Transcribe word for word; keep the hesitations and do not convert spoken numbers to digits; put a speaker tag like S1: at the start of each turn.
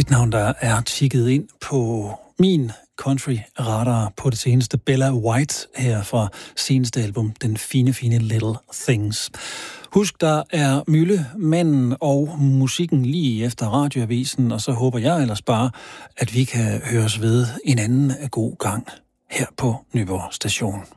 S1: Et navn, der er tikket ind på min country radar på det seneste. Bella White her fra seneste album, Den fine, fine Little Things. Husk, der er Mølle, Manden og musikken lige efter radioavisen, og så håber jeg ellers bare, at vi kan høres ved en anden god gang her på Nyborg Station.